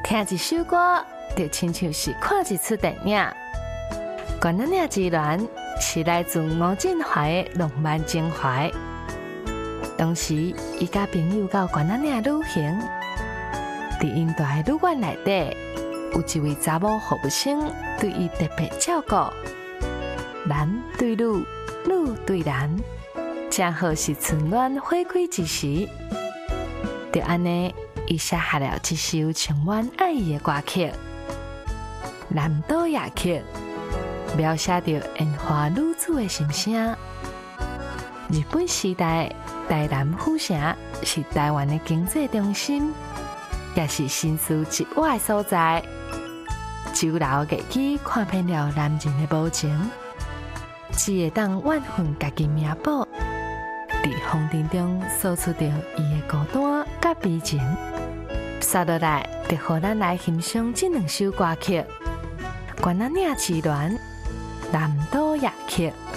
听一首歌，就亲像是看一出电影。关仔岭之恋是来自吴振怀的浪漫情怀。当时，伊甲朋友到关仔岭旅行，伫因住的旅馆内底，有一位查某服务生对伊特别照顾，男对女，女对男，正好是春暖花开之时。就安尼，伊写下了一首充满爱意的歌曲《南岛夜曲》，描写着烟花女子的心声。日本时代，台南府城是台湾的经济中心，也是新思一瓦的所在。酒楼艺伎看遍了男人的无情，只会当挽回家己命宝。在风尘中诉出着伊的孤单甲悲情。接落来，就互咱来欣赏这两首歌曲《关仔岭之恋》《南岛夜曲》。